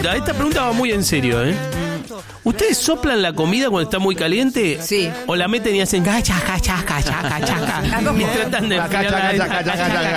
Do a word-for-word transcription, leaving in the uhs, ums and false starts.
pregunta, esta pregunta va muy en serio, ¿eh? ¿Ustedes soplan la comida cuando está muy caliente? Sí. ¿O la meten y hacen cacha, cacha, cacha, cacha? Y tratan de Cacha, cacha, cacha, cacha, cacha.